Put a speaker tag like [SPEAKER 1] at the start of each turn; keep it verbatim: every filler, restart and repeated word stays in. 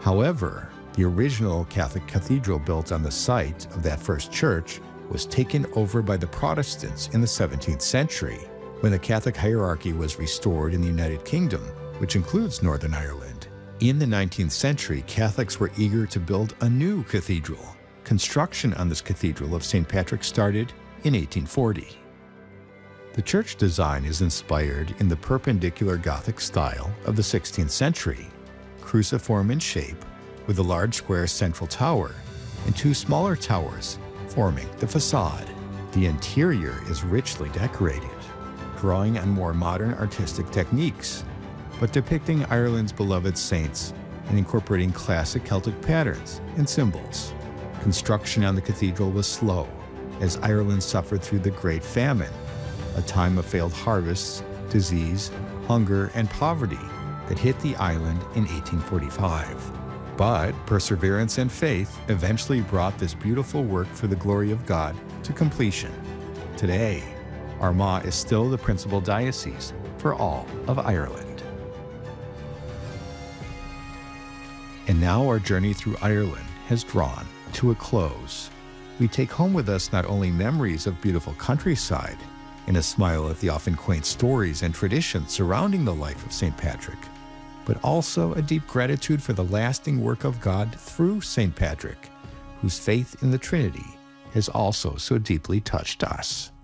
[SPEAKER 1] However, the original Catholic cathedral built on the site of that first church was taken over by the Protestants in the seventeenth century, when the Catholic hierarchy was restored in the United Kingdom, which includes Northern Ireland. In the nineteenth century, Catholics were eager to build a new cathedral. Construction on this cathedral of Saint Patrick started in eighteen forty. The church design is inspired in the perpendicular Gothic style of the sixteenth century, cruciform in shape, with a large square central tower and two smaller towers forming the facade. The interior is richly decorated, drawing on more modern artistic techniques, but depicting Ireland's beloved saints and incorporating classic Celtic patterns and symbols. Construction on the cathedral was slow, as Ireland suffered through the Great Famine, a time of failed harvests, disease, hunger, and poverty that hit the island in eighteen forty-five. But perseverance and faith eventually brought this beautiful work for the glory of God to completion. Today, Armagh is still the principal diocese for all of Ireland. And now our journey through Ireland has drawn to a close. We take home with us not only memories of beautiful countryside and a smile at the often quaint stories and traditions surrounding the life of Saint Patrick, but also a deep gratitude for the lasting work of God through Saint Patrick, whose faith in the Trinity has also so deeply touched us.